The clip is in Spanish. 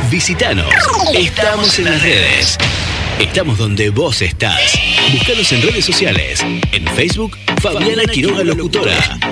Visítanos. Estamos en las redes. Estamos donde vos estás. Búscanos en redes sociales. En Facebook, Fabiana Quiroga Locutora.